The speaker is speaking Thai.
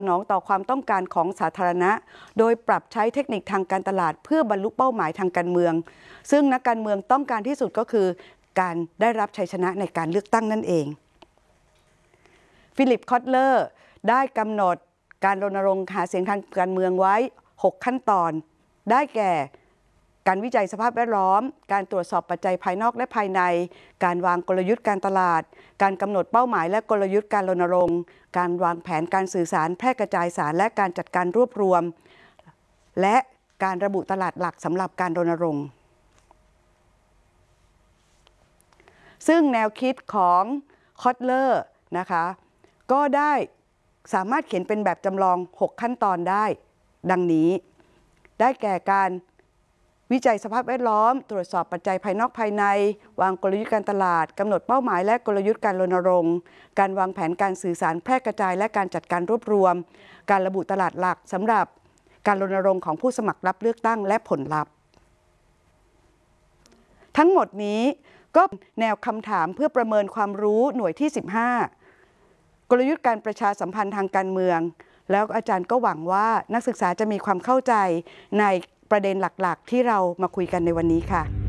นองต่อความต้องการของสาธารณะโดยปรับใช้เทคนิคทางการตลาดเพื่อบรรลุเป้าหมายทางการเมืองซึ่งนักการเมืองต้องการที่สุดก็คือการได้รับชัยชนะในการเลือกตั้งนั่นเองฟิลิปคอตเลอร์ได้กำหนดการรณรงค์หาเสียงทางการเมืองไว้6ขั้นตอนได้แก่การวิจัยสภาพแวดล้อมการตรวจสอบปัจจัยภายนอกและภายในการวางกลยุทธ์การตลาดการกำหนดเป้าหมายและกลยุทธ์การรณรงค์การวางแผนการสื่อสารแพร่กระจายสารและการจัดการรวบรวมและการระบุตลาดหลักสำหรับการรณรงค์ซึ่งแนวคิดของคอตเลอร์นะคะก็ได้สามารถเขียนเป็นแบบจำลอง6ขั้นตอนได้ดังนี้ได้แก่การวิจัยสภาพแวดล้อมตรวจสอบปัจจัยภายนอกภายในวางกลยุทธ์การตลาดกำหนดเป้าหมายและกลยุทธ์การรณรงค์การวางแผนการสื่อสารแพร่กระจายและการจัดการรวบรวมการระบุตลาดหลักสำหรับการรณรงค์ของผู้สมัครรับเลือกตั้งและผลลัพธ์ทั้งหมดนี้ก็แนวคำถามเพื่อประเมินความรู้หน่วยที่15กลยุทธ์การประชาสัมพันธ์ทางการเมืองแล้วอาจารย์ก็หวังว่านักศึกษาจะมีความเข้าใจในประเด็นหลักๆที่เรามาคุยกันในวันนี้ค่ะ